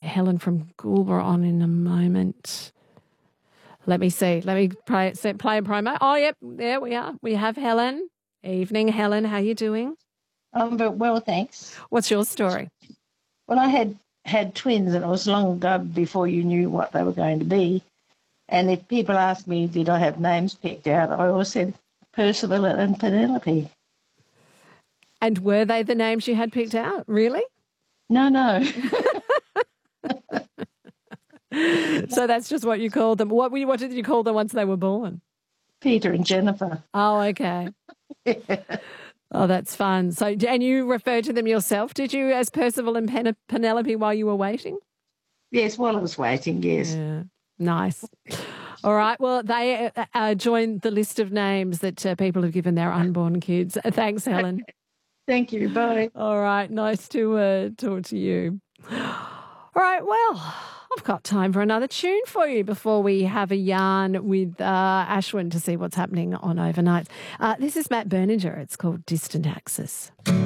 Helen from Goulburn on in a moment. Let me see. Let me play a promo. Oh, yep, there we are. We have Helen. Evening, Helen. How you doing? I'm very well, thanks. What's your story? Well, I had twins, and it was long ago before you knew what they were going to be. And if people asked me, did I have names picked out, I always said Percival and Penelope. And were they the names you had picked out? Really? No. So that's just what you called them. What did you call them once they were born? Peter and Jennifer. Oh, okay. Oh, that's fun. So, and you referred to them yourself, did you, as Percival and Penelope while you were waiting? Yes, while I was waiting, yes. Yeah. Nice. All right. Well, they joined the list of names that people have given their unborn kids. Thanks, Helen. Thank you. Bye. All right. Nice to talk to you. All right. Well, I've got time for another tune for you before we have a yarn with Ashwin to see what's happening on overnights. This is Matt Berninger. It's called Distant Axis.